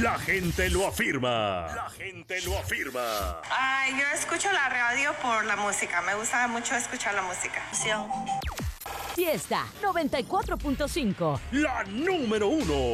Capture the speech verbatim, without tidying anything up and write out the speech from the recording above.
La gente lo afirma. La gente lo afirma. Ay, yo escucho la radio por la música. Me gusta mucho escuchar la música. Fiesta noventa y cuatro punto cinco. La número uno.